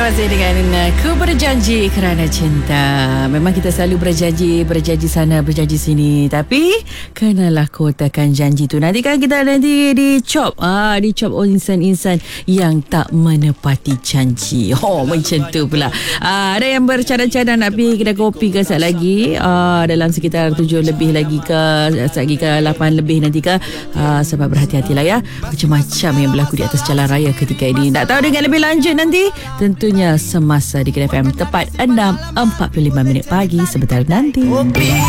masih dengan Ku Berjanji Kerana Cinta. Memang kita selalu berjanji sana, berjanji sini, tapi kenalah kotakan janji tu. Nanti kan kita dicop oleh insan-insan yang tak menepati janji. Macam tu pula. Ada yang bercadang-cadang nak pergi kedai kopi ke saat lagi, dalam sekitar 7 lebih lagi ke, saat lagi ke 8 lebih nanti ke. Sebab berhati-hatilah ya, macam-macam yang berlaku di atas jalan raya ketika ini. Nak tahu dengan lebih lanjut nanti, tentunya semasa di KFM tepat 6.45 pagi sebentar nanti.